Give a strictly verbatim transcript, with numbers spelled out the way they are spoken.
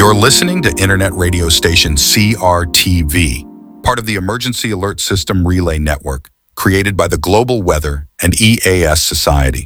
You're listening to internet radio station C R T V, part of the Emergency Alert System Relay Network, created by the Global Weather and E A S Society.